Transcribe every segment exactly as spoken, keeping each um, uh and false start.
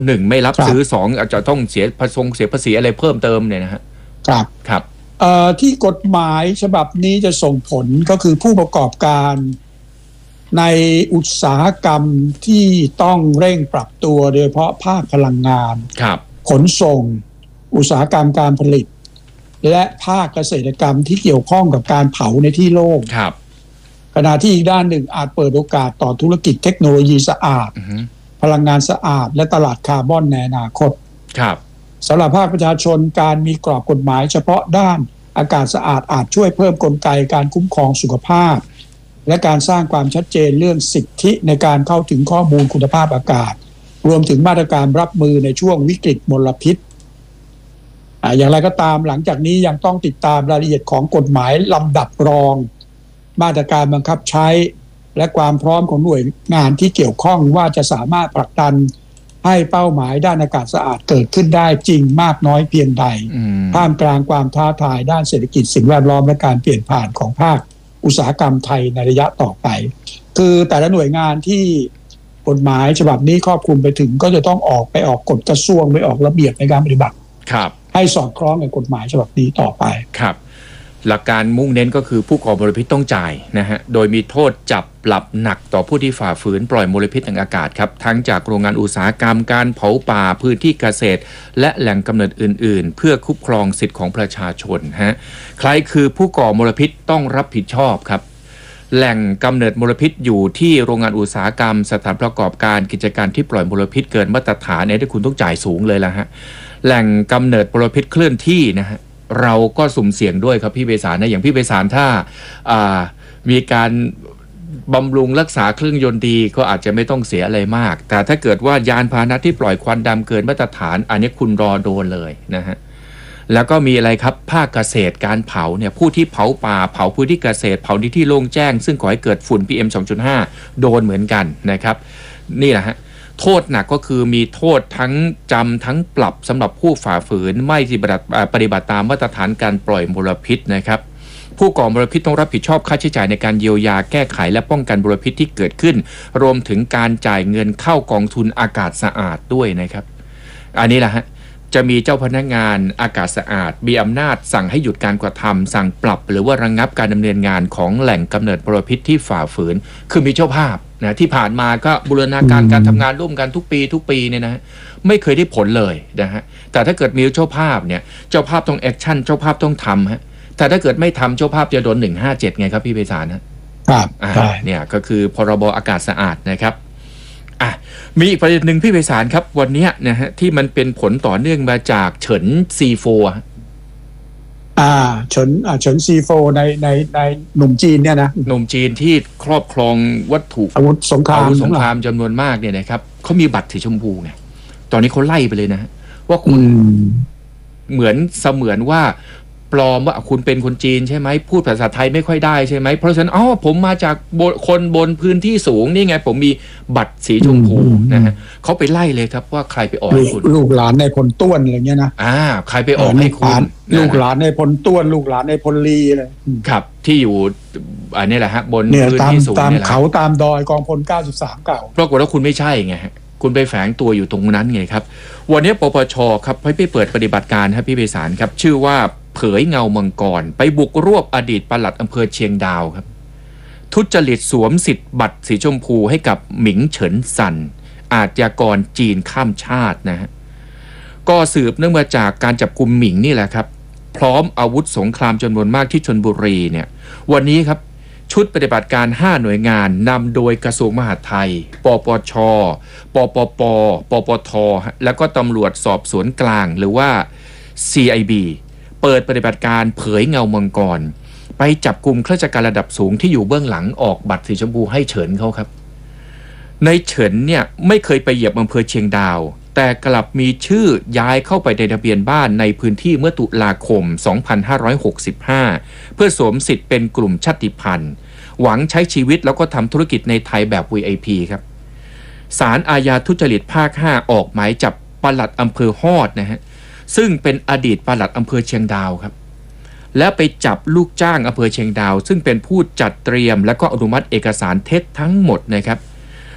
หนึ่งไม่รับซื้อสองอาจจะต้องเสียผสมเสียภาษีอะไรเพิ่มเติมเนี่ยนะฮะครับครับที่กฎหมายฉบับนี้จะส่งผลก็คือผู้ประกอบการในอุตสาหกรรมที่ต้องเร่งปรับตัวโดยเฉพาะภาคพลังงานขนส่งอุตสาหกรรมการผลิตและภาคเกษตรกรรมที่เกี่ยวข้องกับการเผาในที่โล่งขณะที่อีกด้านหนึ่งอาจเปิดโอกาสต่อธุรกิจเทคโนโลยีสะอาดพลังงานสะอาดและตลาดคาร์บอนในอนาคตสำหรับภาคประชาชนการมีกรอบกฎหมายเฉพาะด้านอากาศสะอาดอาจช่วยเพิ่มกลไกการคุ้มครองสุขภาพและการสร้างความชัดเจนเรื่องสิทธิในการเข้าถึงข้อมูลคุณภาพอากาศรวมถึงมาตรการรับมือในช่วงวิกฤตมลพิษอ่าอย่างไรก็ตามหลังจากนี้ยังต้องติดตามรายละเอียดของกฎหมายลำดับรองมาตรการบังคับใช้และความพร้อมของหน่วยงานที่เกี่ยวข้องว่าจะสามารถผลักดันให้เป้าหมายด้านอากาศสะอาดเกิดขึ้นได้จริงมากน้อยเพียงใดท่ามกลางความท้าทายด้านเศรษฐกิจสิ่งแวดล้อมและการเปลี่ยนผ่านของภาคอุตสาหกรรมไทยในระยะต่อไปคือแต่ละหน่วยงานที่กฎหมายฉบับนี้ครอบคลุมไปถึงก็จะต้องออกไปออกกฎกระทรวงไปออกระเบียบในการปฏิบัติให้สอดคล้องกับกฎหมายฉบับนี้ต่อไปครับหลักการมุ่งเน้นก็คือผู้ก่อมลพิษต้องจ่ายนะฮะโดยมีโทษจับปรับหนักต่อผู้ที่ฝ่าฝืนปล่อยมลพิษทางอากาศครับทั้งจากโรงงานอุตสาหกรรมการเผาป่าพื้นที่เกษตรและแหล่งกำเนิดอื่นๆเพื่อคุ้มครองสิทธิของประชาชนฮะใครคือผู้ก่อมลพิษต้องรับผิดชอบครับแหล่งกำเนิดมลพิษอยู่ที่โรงงานอุตสาหกรรมสถานประกอบการกิจการที่ปล่อยมลพิษเกินมาตรฐานเนี่ยที่คุณต้องจ่ายสูงเลยละฮะแหล่งกำเนิดมลพิษเคลื่อนที่นะฮะเราก็สุ่มเสี่ยงด้วยครับพี่เบสารนะอย่างพี่เบสารถ้ามีการบำรุงรักษาเครื่องยนต์ดีก็อาจจะไม่ต้องเสียอะไรมากแต่ถ้าเกิดว่ายานพาหนะที่ปล่อยควันดำเกินมาตรฐานอันนี้คุณรอโดนเลยนะฮะแล้วก็มีอะไรครับภาคเกษตรการเผาเนี่ยผู้ที่เผาป่าเผาพื้นที่เกษตรเผาในที่โล่งแจ้งซึ่งก่อให้เกิดฝุ่น พี เอ็ม สองจุดห้า โดนเหมือนกันนะครับนี่แหละฮะโทษหนักก็คือมีโทษทั้งจำทั้งปรับสำหรับผู้ฝ่าฝืนไม่ปฏิบัติตามมาตรฐานการปล่อยมลพิษนะครับผู้ก่อมลพิษต้องรับผิดชอบค่าใช้จ่ายในการเยียวยาแก้ไขและป้องกันมลพิษที่เกิดขึ้นรวมถึงการจ่ายเงินเข้ากองทุนอากาศสะอาดด้วยนะครับอันนี้แหละฮะจะมีเจ้าพนักงานอากาศสะอาดมีอำนาจสั่งให้หยุดการกระทำสั่งปรับหรือว่าระงับการดำเนินงานของแหล่งกำเนิดมลพิษที่ฝ่าฝืนคือมีเจ้าภาพนะที่ผ่านมาก็บูรณาการการทำงานร่วมกันทุกปีทุกปีเนี่ยนะไม่เคยได้ผลเลยนะฮะแต่ถ้าเกิดมีเจ้าภาพเนี่ยเจ้าภาพต้องแอคชั่นเจ้าภาพต้องทำฮะแต่ถ้าเกิดไม่ทำเจ้าภาพจะโดนหนึ่งห้าเจ็ดไงครับพี่ไพศาลนะครับเนี่ยก็คือพรบอากาศสะอาดนะครับอ่ะมีอีกประเด็นหนึ่งพี่ไพศาลครับวันนี้นะฮะที่มันเป็นผลต่อเนื่องมาจากเฉิน ซี โฟร์อ่าเฉินอ่าเฉิน ซี โฟร์ ในในในหนุ่มจีนเนี่ยนะหนุ่มจีนที่ครอบครองวัตถุอาวุธสงครามอาวุธสงครามจำนวนมากเนี่ยนะครับเขามีบัตรสีชมพูไงตอนนี้เขาไล่ไปเลยนะว่าคุณเหมือนเสมือนว่าปลอมว่าคุณเป็นคนจีนใช่ไหมพูดภาษาไทยไม่ค่อยได้ใช่ไหมเพราะฉะนั้นอ๋อผมมาจากคนบนพื้นที่สูงนี่ไงผมมีบัตรสีชมพูนะฮะเขาไปไล่เลยครับว่าใครไปออกให้คุณลูกหลานในพลต้วนอะไรเงี้ยนะอ่าใครไปออกให้คุณลูกหลานในพลต้วนลูกหลานในพลลีอะไรครับที่อยู่อันนี้แหละฮะบนพื้นที่สูงตามเขาตามดอยกองพลเก้าสิบสามเก่าปรากฏว่าคุณไม่ใช่ไงฮะคุณไปแฝงตัวอยู่ตรงนั้นไงครับวันนี้ปปชครับให้ไปเปิดปฏิบัติการครับพี่ไพศาลครับชื่อว่าเผยเงามังกรไปบุกรวบอดีตปลัดอำเภอเชียงดาวครับทุจริตสวมสิทธิ์บัตรสีชมพูให้กับหมิงเฉินซันอาชญากรจีนข้ามชาตินะฮะก็สืบเนื่องมาจากการจับกุมหมิงนี่แหละครับพร้อมอาวุธสงครามจำนวนมากที่ชลบุรีเนี่ยวันนี้ครับชุดปฏิบัติการห้าหน่วยงานนำโดยกระทรวงมหาดไทยปปชปปปปปทแล้วก็ตำรวจสอบสวนกลางหรือว่า ซี ไอ บี เปิดปฏิบัติการเผยเงามังกรไปจับกลุ่มข้าราชการระดับสูงที่อยู่เบื้องหลังออกบัตรสีชมพูให้เฉินเขาครับในเฉินเนี่ยไม่เคยไปเหยียบอำเภอเชียงดาวแต่กลับมีชื่อย้ายเข้าไปในทะเบียนบ้านในพื้นที่เมื่อตุลาคมสองพันห้าร้อยหกสิบห้าเพื่อสวมสิทธิ์เป็นกลุ่มชาติพันธุ์หวังใช้ชีวิตแล้วก็ทำธุรกิจในไทยแบบ วี ไอ พี ครับศาลอาญาทุจริตภาคห้าออกหมายจับปลัดอำเภอฮอดนะฮะซึ่งเป็นอดีตปลัดอำเภอเชียงดาวครับและไปจับลูกจ้างอำเภอเชียงดาวซึ่งเป็นผู้จัดเตรียมและก็อนุมัติเอกสารเท็จทั้งหมดนะครับ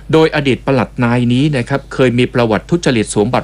โดยอดีตปลัดนายนี้นะครับเคยมีประวัติทุจริตสวมบัตร